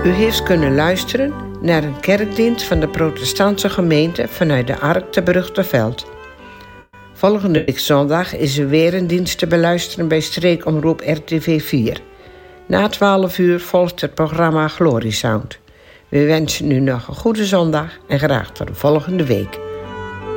U heeft kunnen luisteren naar een kerkdienst van de protestantse gemeente vanuit de Ark te Brugteveld. Volgende week zondag is er weer een dienst te beluisteren bij streekomroep RTV 4. Na 12 uur volgt het programma Glory Sound. We wensen u nog een goede zondag en graag tot de volgende week.